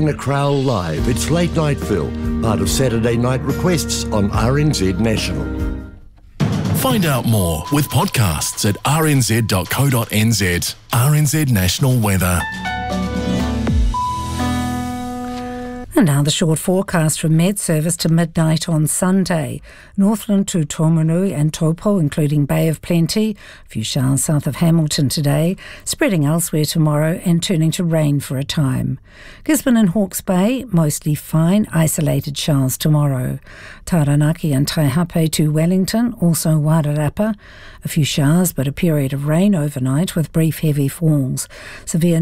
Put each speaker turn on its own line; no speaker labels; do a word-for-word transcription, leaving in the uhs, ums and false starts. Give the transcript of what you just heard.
Diana Crowell Live. It's Late Night Phil, part of Saturday Night Requests on R N Z National.
Find out more with podcasts at r n z dot co dot n z. R N Z National Weather.
And now the short forecast from Met Service to midnight on Sunday. Northland to Taumarunui and Taupo, including Bay of Plenty. A few showers south of Hamilton today, spreading elsewhere tomorrow and turning to rain for a time. Gisborne and Hawke's Bay, mostly fine, isolated showers tomorrow. Taranaki and Taihape to Wellington, also Wairarapa. A few showers but a period of rain overnight with brief heavy falls. Severe